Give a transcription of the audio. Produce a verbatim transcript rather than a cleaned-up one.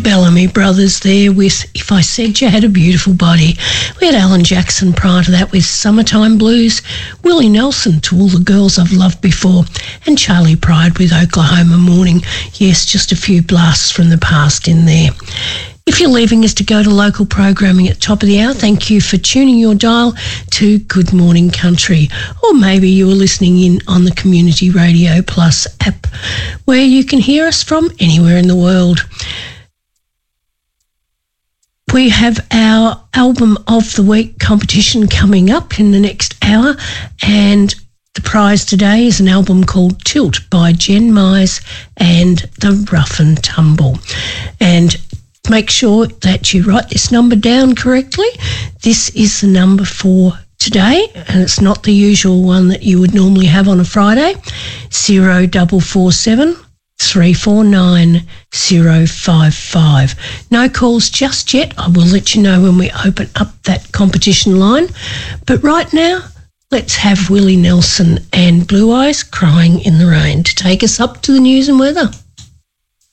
Bellamy Brothers there with If I Said You Had a Beautiful Body. We had Alan Jackson prior to that with Summertime Blues, Willie Nelson to All the Girls I've Loved Before, and Charlie Pride with Oklahoma Morning. Yes, just a few blasts from the past in there. If you're leaving us to go to local programming at the top of the hour, thank you for tuning your dial to Good Morning Country. Or maybe you were listening in on the Community Radio Plus app, where you can hear us from anywhere in the world. We have our Album of the Week competition coming up in the next hour, and the prize today is an album called Tilt by Jen Mize and the Rough and Tumble. And make sure that you write this number down correctly. This is the number for today, and it's not the usual one that you would normally have on a Friday. zero four four seven, three four nine, zero five five. No calls just yet. I will let you know when we open up that competition line. But right now, let's have Willie Nelson and Blue Eyes Crying in the Rain to take us up to the news and weather.